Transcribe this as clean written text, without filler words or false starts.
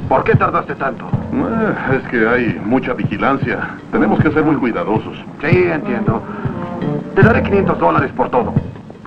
¿Por qué tardaste tanto? Es que hay mucha vigilancia. Tenemos que ser muy cuidadosos. Sí, entiendo. Te daré $500 por todo.